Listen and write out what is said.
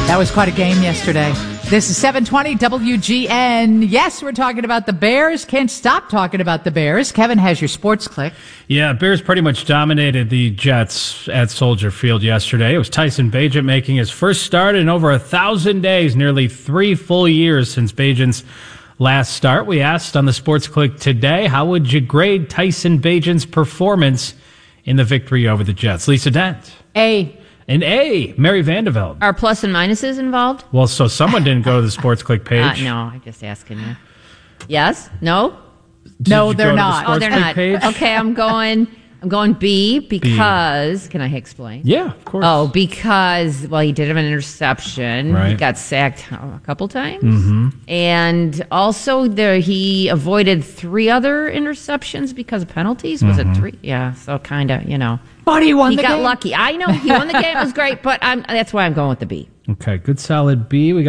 That was quite a game yesterday. This is 720 WGN. Yes, we're talking about the Bears. Can't stop talking about the Bears. Kevin has your sports click. Yeah, Bears pretty much dominated the Jets at Soldier Field yesterday. It was Tyson Bagent making his first start in over 1,000 days, nearly 3 full years since Bagent's last start. We asked on the sports click today, how would you grade Tyson Bagent's performance in the victory over the Jets? Lisa Dent. A. An A. Mary Vandeveld. Are plus and minuses involved? Well, so someone didn't go to the sports click page. No, I'm just asking you. Yes? No? No, they're not. Oh, they're not. Page? Okay, I'm going B because can I explain? Yeah, of course. Oh, because he did have an interception. Right. He got sacked a couple times, and also he avoided 3 other interceptions because of penalties. Was it 3? Yeah, so kind of, But he won the game. He got lucky. I know he won the game. It was great, but that's why I'm going with the B. Okay, good solid B. We got